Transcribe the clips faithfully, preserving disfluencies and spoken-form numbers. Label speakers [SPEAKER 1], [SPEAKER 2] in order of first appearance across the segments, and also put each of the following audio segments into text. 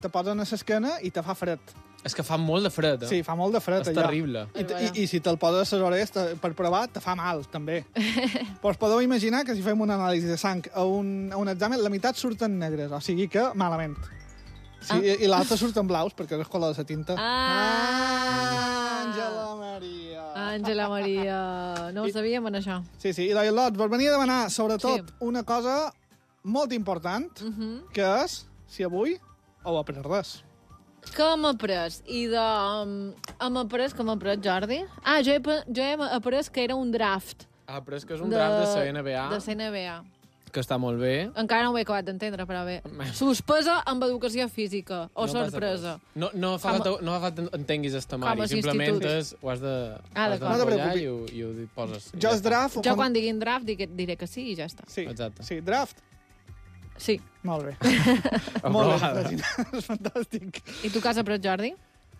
[SPEAKER 1] te posen a l'esquena i te fa fred.
[SPEAKER 2] És que fa molt de fred, eh?
[SPEAKER 1] Sí, fa molt de fred.
[SPEAKER 2] És
[SPEAKER 1] allò.
[SPEAKER 2] terrible.
[SPEAKER 1] I, i, I si te'l poses a les orelles te, per provar, te fa mal, també. Però us podeu imaginar que si fem una anàlisi de sang a un, a un examen, la meitat surten negres, o sigui que malament. Sí, ah. I, i l'altre surten blaus, perquè és el color de la tinta.
[SPEAKER 3] Ah!
[SPEAKER 1] Àngela Maria!
[SPEAKER 3] Àngela Maria. No ho sabíem, en això.
[SPEAKER 1] Sí, sí. I la Lots vos venia a demanar, sobretot,
[SPEAKER 3] Sí.
[SPEAKER 1] una cosa molt important,
[SPEAKER 3] Uh -huh.
[SPEAKER 1] que és si avui heu après res.
[SPEAKER 3] Què hem après? I de... Um, hem après, què hem après, Jordi? Ah, jo he, pe- jo he après que era un draft.
[SPEAKER 2] Ah, però és que és un draft de la N B A,
[SPEAKER 3] De la N B A.
[SPEAKER 2] que està molt bé.
[SPEAKER 3] Encara no ho he acabat d'entendre, però bé. Sospesa amb educació física, o
[SPEAKER 2] No passa
[SPEAKER 3] sorpresa.
[SPEAKER 2] res. No, no fa
[SPEAKER 3] Com a-
[SPEAKER 2] falta, no fa falta entenguis el
[SPEAKER 3] Com
[SPEAKER 2] temari,
[SPEAKER 3] als
[SPEAKER 2] simplement
[SPEAKER 3] instituts.
[SPEAKER 2] és, ho has de,
[SPEAKER 3] Ah,
[SPEAKER 2] ho has
[SPEAKER 3] d'acord.
[SPEAKER 1] No te
[SPEAKER 2] d'empollar
[SPEAKER 1] preocupis.
[SPEAKER 2] i, ho, i ho poses. i
[SPEAKER 1] Jo
[SPEAKER 2] ja
[SPEAKER 1] és
[SPEAKER 2] està.
[SPEAKER 1] draft...
[SPEAKER 3] Jo quan diguin draft diré, diré que sí i ja està.
[SPEAKER 1] Sí,
[SPEAKER 2] Exacte.
[SPEAKER 1] sí, draft.
[SPEAKER 3] Sí.
[SPEAKER 1] Molt bé.
[SPEAKER 2] Aprovada.
[SPEAKER 1] Molt bé, Regina. És fantàstic.
[SPEAKER 3] I tu què has après, Jordi?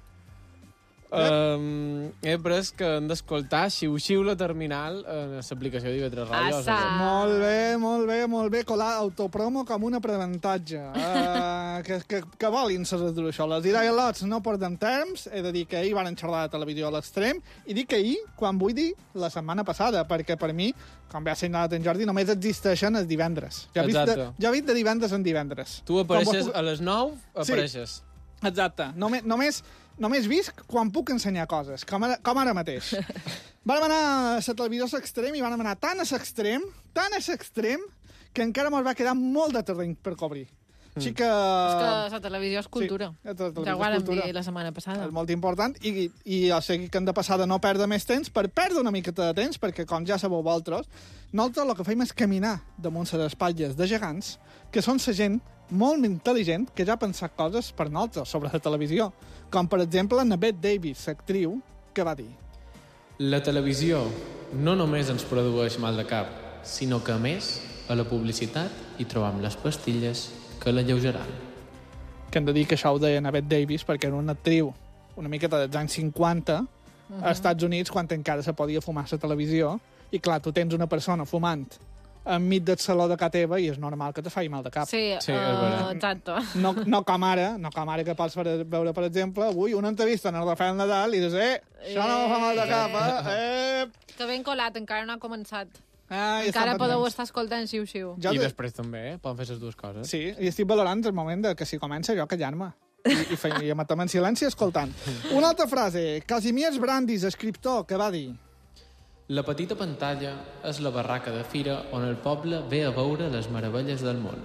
[SPEAKER 2] Um, he après que hem d'escoltar xiu-xiu la terminal en l'aplicació d'I V tres Ràdio.
[SPEAKER 3] Assa.
[SPEAKER 1] Molt bé, molt bé, molt bé. Colar autopromo com un aprenentatge. Uh, que, que, que volin les redruixoles. I deia lots, no porten terms. He de dir que ahir van xerrar de televisió a l'extrem. I dic que ahir, quan vull dir, la setmana passada, perquè per mi, com bé ha assenyalat en Jordi, només existeixen els divendres. Jo he vist de,
[SPEAKER 2] Exacte.
[SPEAKER 1] jo he vist de divendres en divendres.
[SPEAKER 2] Tu apareixes
[SPEAKER 1] Com vos-
[SPEAKER 2] a les nou, apareixes.
[SPEAKER 1] Exacte. Només, només, només visc quan puc ensenyar coses, com ara, com ara mateix. Vam anar a la televisió a l'extrem i vam anar tan a l'extrem, tan a l'extrem, que encara mos va quedar molt de terreny per cobrir. Així que...
[SPEAKER 3] És que la televisió és cultura.
[SPEAKER 1] Sí, la televisió
[SPEAKER 3] Ja ho
[SPEAKER 1] és
[SPEAKER 3] vam
[SPEAKER 1] cultura.
[SPEAKER 3] dir la setmana passada.
[SPEAKER 1] És molt important i, i o sigui que hem de passar de no perdre més temps per perdre una miqueta de temps, perquè, com ja sabeu vosaltres, nosaltres el que fem és caminar damunt les espatlles de gegants, que són la gent molt intel·ligent que ja ha pensat coses per nosaltres sobre la televisió, com per exemple la Bette Davis, l'actriu, que va dir:
[SPEAKER 2] La televisió no només ens produeix mal de cap, sinó que, a més, a la publicitat hi trobam les pastilles que l'alleugeran.
[SPEAKER 1] que hem de dir que això ho deia a Bette Davis perquè era una actriu una miqueta dels anys cinquanta uh -huh. als Estats Units, quan encara se podia fumar a la televisió, i clar, tu tens una persona fumant enmig del saló de casa teva i és normal que te faci mal de cap.
[SPEAKER 3] Sí,
[SPEAKER 2] Sí,
[SPEAKER 3] uh,
[SPEAKER 2] és veritat.
[SPEAKER 3] exacte.
[SPEAKER 1] No, no com ara, no com ara que pots veure, per exemple, avui una entrevista en el Rafael Nadal i dius, eh, això no me fa mal de cap, eh? eh.
[SPEAKER 3] Que ben colat, encara no ha començat.
[SPEAKER 1] Ah,
[SPEAKER 3] Encara podeu estar escoltant xiu-xiu.
[SPEAKER 1] Jo
[SPEAKER 2] I
[SPEAKER 1] de...
[SPEAKER 2] després també, eh? Poden fer les dues coses.
[SPEAKER 1] Sí, i estic valorant el moment de que si comença jo callar-me. I, i, fe- i matar-me en silenci escoltant. Una altra frase. Kazimierz Brandis, escriptor, que va dir:
[SPEAKER 2] La petita pantalla és la barraca de fira on el poble ve a veure les meravelles del món.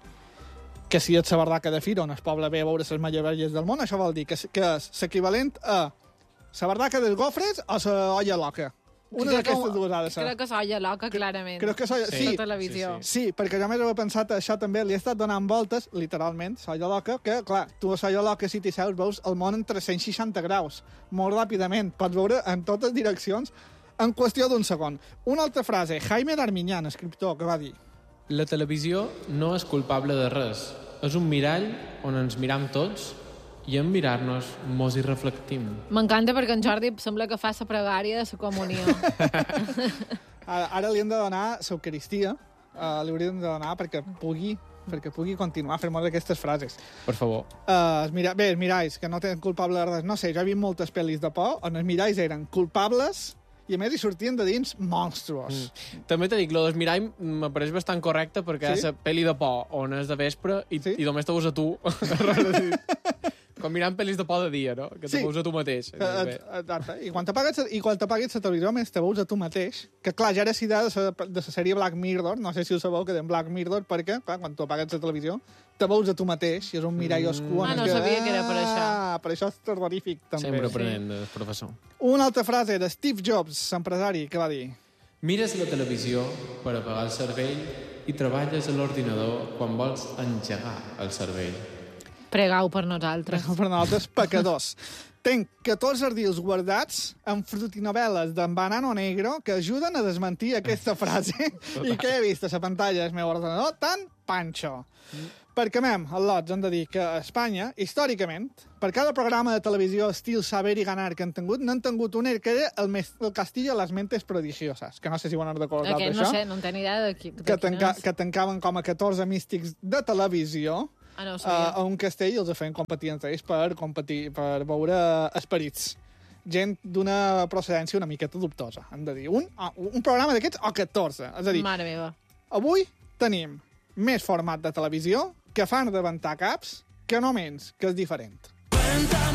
[SPEAKER 1] que si ets la barraca de Fira on el poble ve a veure les meravelles del món, això vol dir que, que és l'equivalent a la barraca dels gofres o la olla loca. Una
[SPEAKER 3] Crec que-
[SPEAKER 1] d'aquestes dues ha de ser.
[SPEAKER 3] Crec que s'olla loca, clarament.
[SPEAKER 1] Crec que s'olla...
[SPEAKER 2] Sí.
[SPEAKER 1] Sí,
[SPEAKER 3] La televisió.
[SPEAKER 2] sí,
[SPEAKER 1] sí, perquè jo més he pensat això també, li he estat donant voltes, literalment, s'olla loca, que, clar, tu a s'olla loca, si t'hi seus, veus el món en tres-cents seixanta graus, molt ràpidament, pots veure en totes direccions en qüestió d'un segon. Una altra frase, Jaime Darmiñán, escriptor, que va dir:
[SPEAKER 2] La televisió no és culpable de res. És un mirall on ens miram tots i en mirar-nos mos hi reflectim.
[SPEAKER 3] M'encanta perquè en Jordi sembla que fa la pregària de la comunió.
[SPEAKER 1] Ara, ara li hem de donar l'Eucaristia, uh, li hauríem de donar perquè pugui perquè pugui continuar fent moltes d'aquestes frases.
[SPEAKER 2] Per favor.
[SPEAKER 1] Uh, els mira... Bé, els miralls, que no tenen culpable de res. No sé, jo he vist moltes pel·lis de por on els miralls eren culpables i a més hi sortien de dins monstruos.
[SPEAKER 2] Mm. També t'he dit, lo del mirall m'apareix bastant correcte perquè
[SPEAKER 1] Sí?
[SPEAKER 2] és la pel·li de por on és de vespre i,
[SPEAKER 1] Sí?
[SPEAKER 2] i només te veus a tu. Com mirant pel·lis de por de dia, no? Que te
[SPEAKER 1] Sí.
[SPEAKER 2] veus a tu mateix.
[SPEAKER 1] Eh, eh, Exacte. I quan t'apagues i quan t'apagues la televisió, més te veus a tu mateix, que clar, ja era idea de la, de la sèrie Black Mirror, no sé si ho sabeu, que den Black Mirror, perquè clar, quan tu apagues la televisió, te veus a tu mateix i és un mirall
[SPEAKER 2] Mm.
[SPEAKER 1] oscur.
[SPEAKER 3] Ah,
[SPEAKER 1] en
[SPEAKER 3] no
[SPEAKER 1] el
[SPEAKER 3] sabia que era per això.
[SPEAKER 1] Ah, per això és terrorífic, també.
[SPEAKER 2] Sempre aprenent del professor.
[SPEAKER 1] Una altra frase de Steve Jobs, empresari, que va dir:
[SPEAKER 2] Mires la televisió per apagar el cervell i treballes a l'ordinador quan vols engegar el cervell.
[SPEAKER 3] Pregau per nosaltres.
[SPEAKER 1] per nosaltres, pecadors. Tenc catorze ardius guardats amb frutinovel·les d'en Banano Negro que ajuden a desmentir aquesta frase i que he vist a la pantalla del meu ordenador tan panxo. Perquè, mem, al Lots hem de dir que a Espanya, històricament, per cada programa de televisió estil Saber i Ganar que han tingut, n'han tingut un que era el, mes, el Castillo de les Mentes Prodigioses, que no sé si ho han recordat
[SPEAKER 3] Aquest
[SPEAKER 1] això.
[SPEAKER 3] no sé, no en tenc ni idea de qui, de
[SPEAKER 1] que,
[SPEAKER 3] quin
[SPEAKER 1] tanca,
[SPEAKER 3] és.
[SPEAKER 1] que tancaven com a catorze místics de televisió.
[SPEAKER 3] Ah, no ho
[SPEAKER 1] a,
[SPEAKER 3] sabia.
[SPEAKER 1] a un castell i els feien competir entre ells per, competir, per veure esperits. Gent d'una procedència una miqueta dubtosa, hem de dir. Un, un programa d'aquests o catorze. És a dir,
[SPEAKER 3] Mare meva.
[SPEAKER 1] avui tenim més format de televisió que fan rebentar caps que no menys, que és diferent.